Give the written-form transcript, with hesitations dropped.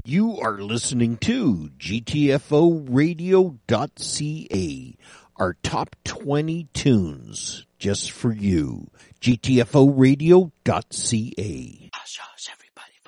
You are listening to GTFOradio.ca, our top 20 tunes just for you. GTFOradio.ca.